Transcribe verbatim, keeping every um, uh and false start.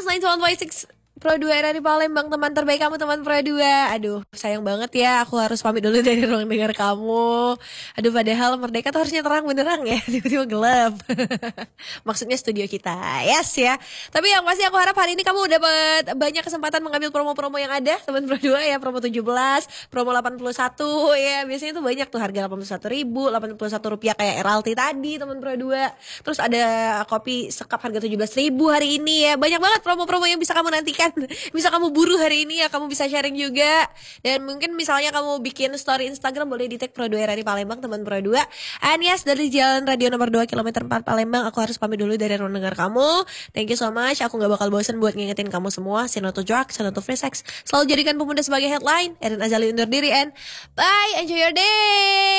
sembilan puluh satu titik enam Pro dua dari Palembang, teman terbaik kamu, teman Pro dua. Aduh, sayang banget ya, aku harus pamit dulu dari ruang dengar kamu. Aduh, padahal Merdeka tuh harusnya terang benerang ya, tiba-tiba gelap. Maksudnya studio kita, yes ya. Tapi yang pasti aku harap hari ini kamu dapat banyak kesempatan mengambil promo-promo yang ada, teman Pro dua ya, promo tujuh belas, promo delapan puluh satu ya. Biasanya tuh banyak tuh harga delapan puluh satu ribu, delapan puluh satu rupiah kayak Eralti tadi, teman Pro dua. Terus ada kopi sekap harga tujuh belas ribu hari ini ya. Banyak banget promo-promo yang bisa kamu nantikan. Bisa kamu buru hari ini ya, kamu bisa sharing juga. Dan mungkin misalnya kamu bikin story Instagram, boleh di tag Pro dua R R I Palembang, teman Pro dua. Anies dari Jalan Radio nomor dua kilometer empat Palembang. Aku harus pamit dulu dari ruang dengar kamu. Thank you so much. Aku gak bakal bosan buat ngingetin kamu semua, say no to drugs, say no to free sex. Selalu jadikan pemuda sebagai headline. Erin Azali undur diri and bye, enjoy your day.